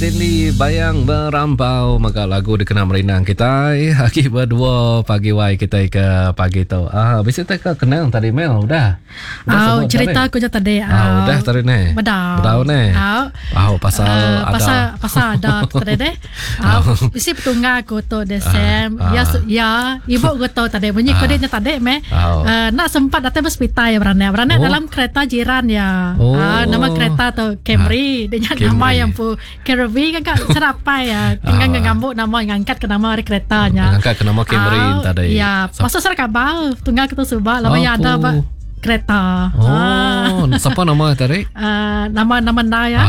Cindy bayang merampau maka lagu dikenal merenang kita Aki berdua pagi wai kita ke pagi tu bisa tak kenal tadi Mel udah cerita aku je tadi udah tadi ni bedau ni pasal ada tadi deh bisa petungga aku tu desem ya ibu aku tu tadi bunyi kodenya tadi nak sempat datang hospital ya berani dalam kereta jiran ya nama kereta tu Camry dengan nama yang pu Caravan kan serapai ya tinggal ngambuk nama ngangkat ke nama hari keretanya ngangkat ke nama Camry tadi ya pasal serakabal tunggal kita subah lama ya ada kereta. Siapa nama tadi? Nama ya.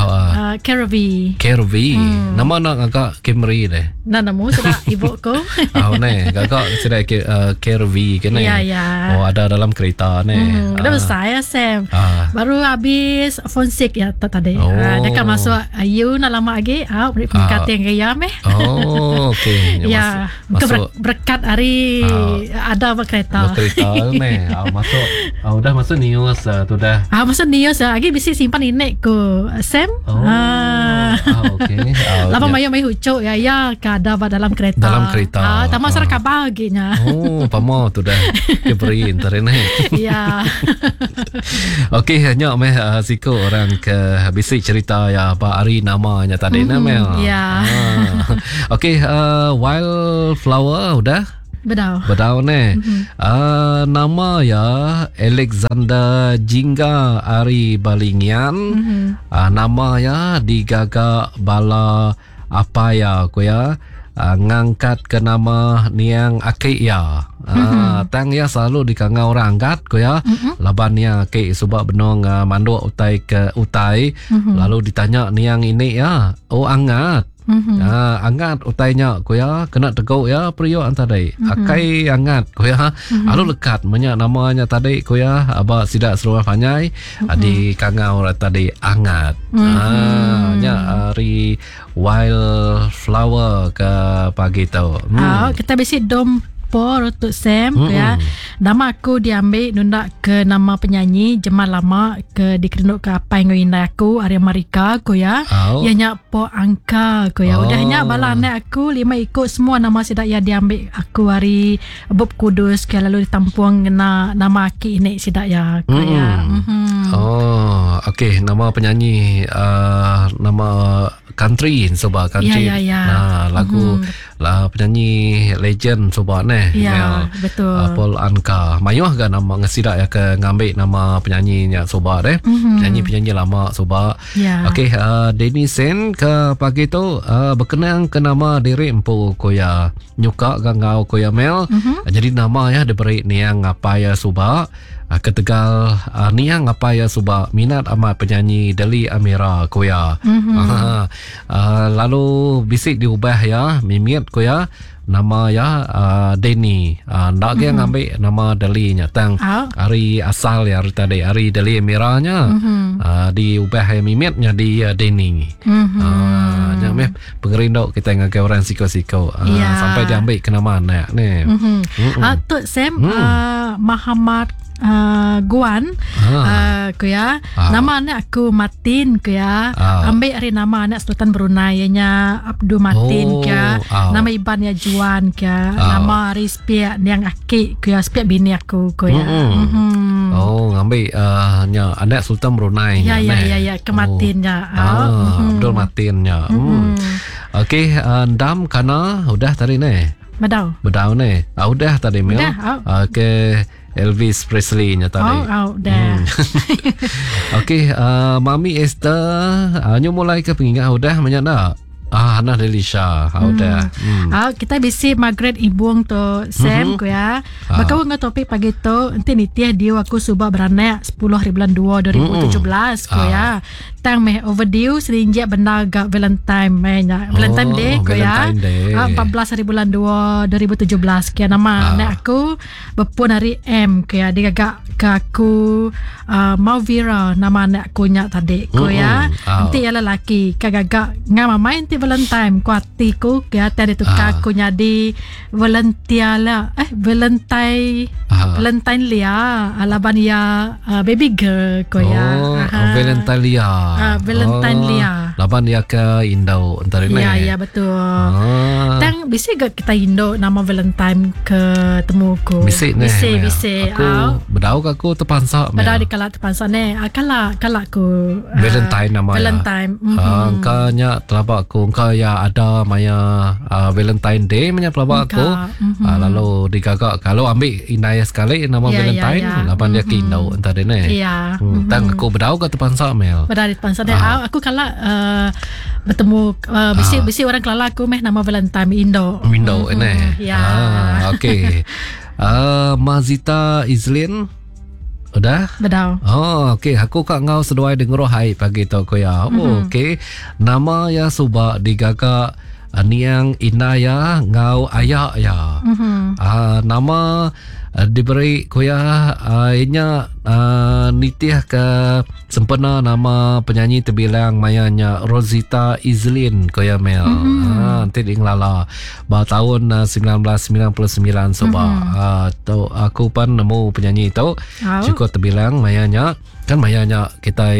Caravan. Nama nak agak Camry deh. Nama sudah ibu ko. Agak sudah Caravan kan ni. Ya. Ada dalam kereta ni. Dah saya Sam. Baru habis phone sick ya tadi. Dekat masuk you nak lama lagi. Berkat yang gaya meh. Okey. Ya. Berkat hari ada kereta. Kereta ni. Masuk. Dah masuk news tu dah. Masuk news lagi bisa simpan inek ko Sam. Okey. Lama mayu hucuk ya kada dalam kereta. Dalam kereta. Tama sar kabar ginya. Pamo tu dah. Keberi internet. Ya. Okey hanya siko orang ke bisik cerita ya apa hari namanya tadi Mel. Ya. Okey wildflower udah Bedau ni. Nama ya Alexander Jingga Ari Balingian. Nama ya digagak bala apa ya ko ya ngangkat ke nama niang Aki ya. Tang ya selalu dikangau orang angkat ko ya. Laban ya Aki sebab benong manduk utai ke utai. Lalu ditanya niang ini ya. Angat. Angat utainya ko ya kena teguk ya priyo antadai akai angat ko ya alu lekat menya namanya tadi ko ya aba sidak seruah panyai di kangau tadi angat nya hari wildflower ke pagi tu kita bisi dom untuk Sam ya. Nama aku diambil nunda ke nama penyanyi Jemal lama ke dikerenduk ke apa yang indah aku Arya Marika ko ya. Ianya po angka ko ya. Udahnya balane aku 5 ikut semua nama sidak ya diambil aku hari Bob Kudus ke lalu ditampung kena nama aki ini sidak ya ko ya. Okey nama penyanyi nama country sebab country. Lagu lah penyanyi legend sebab ni. Ya, betul. Paul Anka. Mayuh ke nama ngesidak ya ke ngambil nama penyanyinya sobat penyanyi lama sobat. Okey Denny Sen ke pagi tu berkenang ke nama diri empu ko ya nyuka gangau ko ya Mel. Jadi nama ya diberi niang apa ya sobat. Ketegal niang apa ya suba minat amat penyanyi Deli Amira ko ya. Lalu bisik diubah ya mimit ko ya nama ya Denny. Ndak ke ngambil nama Deli nya tang hari asal ya tadi hari Deli Amira nya diubah ya mimitnya di Denny. Nya pengerindok kita ngagai orang siko-siko sampai diambil ke nama anak ni. Tu Sam Muhammad Guan ko ya nama anak aku Martin ko ya ambil hari nama anak Sultan Brunei nya Abdul Martin ko nama iban ya Juan ko nama Rizpia yang aki ko ya Rizpia bini aku ko ya ngambil nya anak Sultan Brunei ya ke Martin nya Abdul Martin nya. Okey ndam kana udah tadi ni bedau ni udah tadi Mel. Okey Elvis Presley nya tadi. Dah. Okey, Mami Esther, mulai ke pengingat udah menyana. Hana Delisha, udah. Kita bisi Margaret Ibung tu Sam ko ya. Maka ngah topik pagi tu nanti nitiah dia aku subah beranak 10 hari bulan 2 2017 ko ya. Tang meh overdue serinjak benda gak Valentine Valentine Day ko ya. 14 hari bulan 2 2017 kia nama anak aku berpun hari M ko ya. Dia gak ke aku mau viral nama anak aku nya tadi ko ya. Nanti ya lelaki kagak ngah main ti Valentine ku hatiku ke hati ada tukar aku nyadi Valentine Lia alaban ya baby girl ko ya Valentine Lia Laban dia ke Indo antara ni. Ya betul. Tang bisi gak kita Indo nama Valentine ke temu ko. Bisi. Aku bedau ke aku terpansak. Bedau di kala terpansak ni. Kala ku Valentine nama Valentine. Engkanya telabak aku. Engkau ya ada maya Valentine Day punya telabak aku. Lalu digagak kalau ambil indah sekali nama Valentine. Laban dia ke Indo antara ni. Ya. Tang aku bedau ke terpansak Mel. Bedau di terpansak ni. Aku kala bertemu bisi orang kelala aku nama Valentine Indo ini. Okey. Mazita Izlin udah? Bedau. Okey, aku kat ngau seduai dengar hai pagi tu aku ya. Okey. Nama ya subak digagak niang inaya ngau ayak ya. Nama diberi kuya inya nitiah ke sempena nama penyanyi terbilang mayanya Rosita Izlin kuya Mel. Nanti dinglala tahun 1999 soba. Tu aku pun nemu penyanyi itu cukup terbilang mayanya kan mayanya kita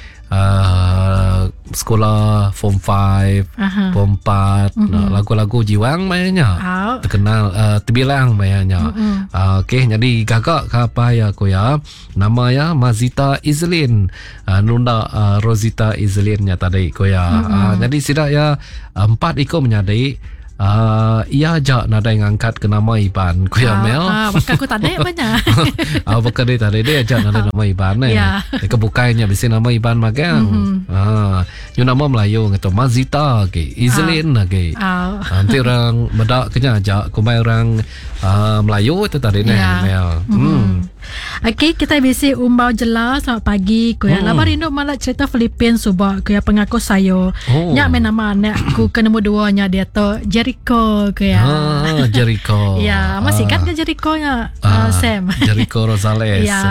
sekolah form 5, form 4, lagu-lagu jiwang mainnya terkenal terbilang mainnya. Okey, jadi kakak apa ya aku ya nama ya Mazita Izlin, nunda Rosita Izlinnya tadi aku ya. Jadi sidak ya 4 iko menyadari ia aja nada yang angkat ke nama Iban ku ya Mel. Maka aku tak ada banyak. Maka dia tadi dia aja nada nama Iban ni. Kebukainya bisi nama Iban magang. Yung nama Melayu gitu Mazita ke Izlin lagi. Nanti orang bedak kenya aja kumai orang Melayu itu tadi ni Mel. Okey, kita bisi umbau jelas. Selamat pagi ku ya. Labar Indo malah cerita Filipin subak ku ya pengaku sayo. Nyak main nama anak ku ke nombor 2 nya dia tu Jericho ku ya. Jericho. Ya, masih kan ke Jericho nya Sam. Jericho Rosales. Ya.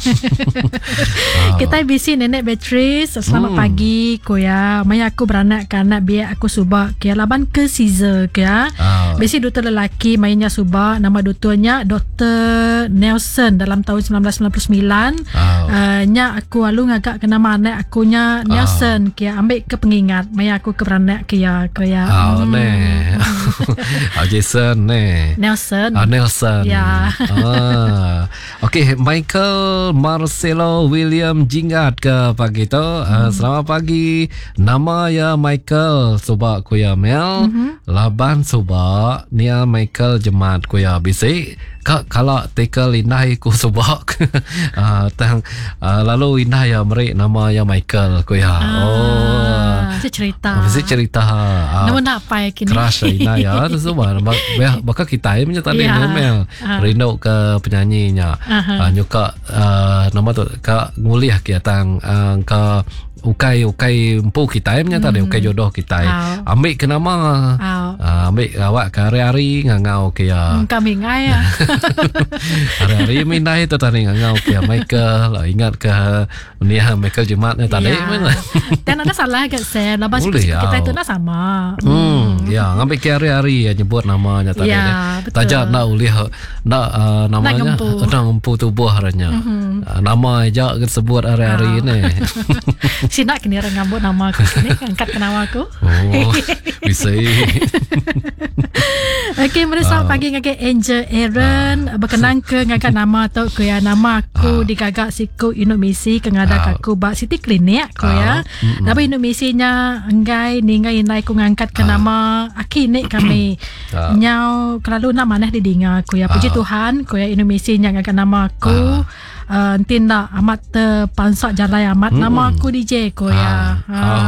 Kita bisi nenek Beatrice. Selamat pagi ku ya. Mai aku beranak ke anak biar aku subak ku ya. Laban ke Caesar ku ya. Bisi doktor lelaki mainnya subak. Nama doktornya Dr. Nelson dalam tahun 1999. Nya aku alu ngagak kena mana akunya Nelson kia ambil ke pengingat maya aku ke beranak kia Jason Nelson ya. Okey, Michael Marcelo William Jingat ke pagi tu. Selamat pagi. Nama ya Michael subak ku ya Mel. Laban subak nia Michael Jemat ku ya bisi. Kalau tekel indah ku subak lalu indah ya merik nama ya Michael ku ya. Cerita nama nak apa kini crush indah ya tu subak bakal kita punya tadi Mel rindu ke penyanyinya nyuka nama tu kak nguliah kia tang ke ukai empu kita punya tadi ukai jodoh kita ambil ke nama ambil awak ke hari-hari ngau kia kami ngai ya hari-hari mindah itu tadi ngau kia Michael ingat ke Nia Michael Jemat tadi mana dan ada salah ke saya lepas kita itu nak sama ya ngambil ke hari-hari nyebut namanya tadi tajak nak uliah nak namanya nak empu tubuh haranya nama aja sebut hari-hari ini sinak kini orang ngambut nama aku sini angkat ke nama aku bisa. Okey, merasa pagi ngagak Angel Aaron berkenang ke ngagak nama tu ku ya nama aku digagak siku Indomisi ke ngadak aku bak City Clinic ku ya. Tapi Indomisinya enggai ningai nai ku ngangkat ke nama aki ni kami. Nyau kalau nak manah didinga ku ya. Puji Tuhan ku ya Indomisinya ngagak nama aku. Tindak amat terpansak jalai amat nama aku DJ ko ya.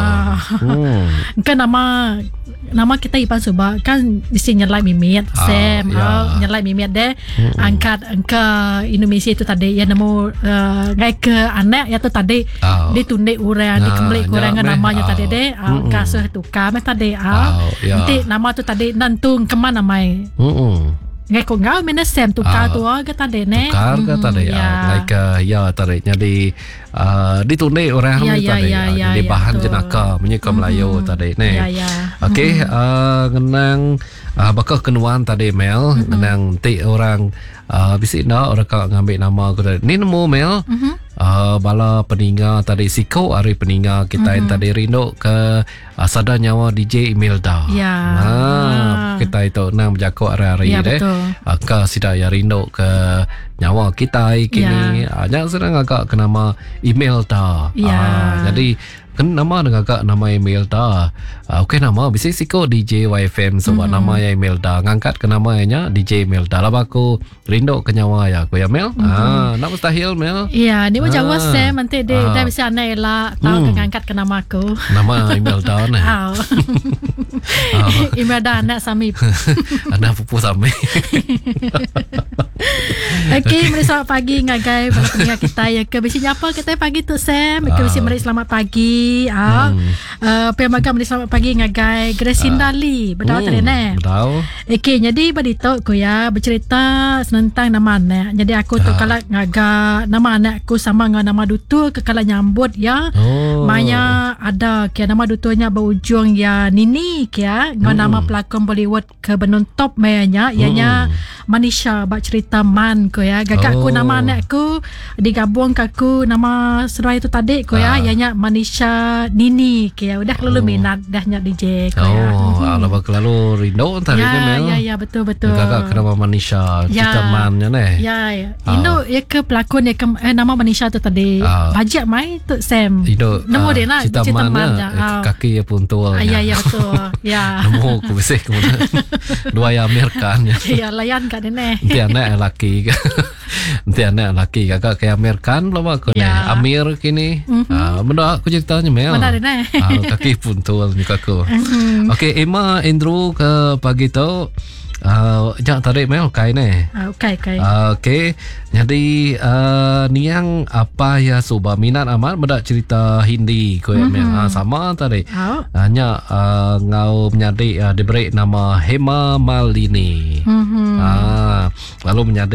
Kan nama kita Ipan Subak kan di sini nyelai mimit Sam nyelai mimit deh angkat angka Indonesia itu tadi ya nemu ngai ke anak ya tu tadi ditundik urang dikembali kurang namanya tadi deh kasuh tukar tadi nanti nama tu tadi nantung kemana mai ngai ko ngau mena Sam tukar tu ke tadi ne tukar ke tadi ya tariknya ditundik orang tadi di bahan jenaka menyeka Melayu tadi ne. Okey, ngenang bakal kenuan tadi Mel ngenang ti orang bisik nak orang kau ngambil nama aku tadi ni nemu Mel bala peninga tadi siko hari peninga kita yang tadi rindu ke sada nyawa DJ Imelda. Ya. Kita itu nang berjago hari-hari deh. Ka sida ya rindu ke nyawa kita kini. Hanya sedang agak ke nama Imelda. Jadi kan nama dengan agak nama Imelda. Okey nama bisa siko DJ YFM sebab nama ya Imelda ngangkat ke namanya DJ Imelda lah aku rindu ke nyawa ya aku ya Mel. Nak mustahil Mel. Ya, ni macam Sam nanti dia dah bisa anak elak tahu ngangkat ke nama aku. Nama Imelda ni. Imelda anak Samip. Anak pupu Samip. Okey, mari selamat pagi ngagai pada pendengar kita ya. Ke bisi nyapa kita pagi tu Sam. Ke bisi mari selamat pagi. Pemaga mari selamat pagi ngagai Gracinda Lee. Betul tadi ne? Betul. Okey, jadi badito ko ya bercerita tentang nama anak. Jadi aku tu kalau ngaga nama anak aku sama dengan nama dutu ke kalau nyambut ya. Maya ada ke nama dutunya berujung ya Nini ke ya. Dengan nama pelakon Bollywood ke benun top mayanya ianya Manisha bak cerita man ko ya. Gagak aku nama anak aku digabung ke aku nama serai tu tadi ko ya ianya Manisha Nini ke ya. Udah lalu minat dahnya DJ ko ya. Ala bak lalu rindu tadi Mel. Ya betul. Gagak kenapa Manisha cerita mannya ne. Ya. Indo ya ke pelakon ya ke nama Manisha tu tadi. Bajak mai tu Sam. Indo nemu dia nak cerita mannya kaki ya puntul. Ya betul. Ya. Nemu ku besih kemudian dua ya Amerikan ya. Ya layan kat ni. Nanti anak laki. Nanti anak laki kakak kayak Amerikan lo aku ni. Amir kini. Benda aku ceritanya Mel. Benar ni. Kaki puntul ni aku. Okey, Emma Andrew ke pagi tu. Jangan tarik Mel kai ni. Okey. Jadi niang apa ya suba minat amat benda cerita Hindi ko ya Mel. Sama tadi. Hanya ngau menjadi diberi nama Hema Malini. Lalu menjadi